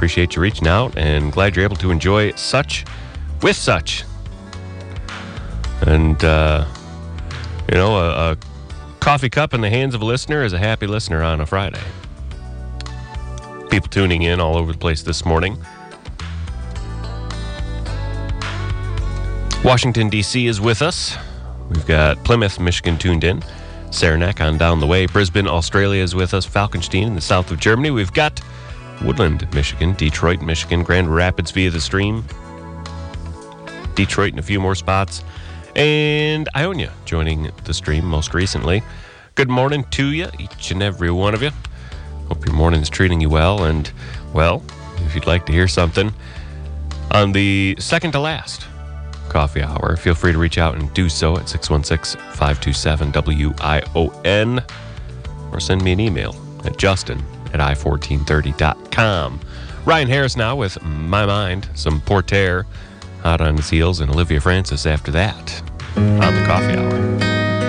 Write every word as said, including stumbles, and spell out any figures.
appreciate you reaching out, and glad you're able to enjoy such with such. And, uh, you know, a, a coffee cup in the hands of a listener is a happy listener on a Friday. People tuning in all over the place this morning. Washington, D C is with us. We've got Plymouth, Michigan tuned in. Saranac on down the way. Brisbane, Australia is with us. Falkenstein in the south of Germany. We've got Woodland, Michigan. Detroit, Michigan. Grand Rapids via the stream. Detroit in a few more spots. And Ionia joining the stream most recently. Good morning to you, each and every one of you. Hope your morning is treating you well. And, well, if you'd like to hear something on the second to last coffee hour, feel free to reach out and do so at six one six, five two seven, W I O N or send me an email at justin at i fourteen thirty dot com. Ryan Harris now with My Mind, some Porter hot on his heels, and Olivia Francis after that on the coffee hour.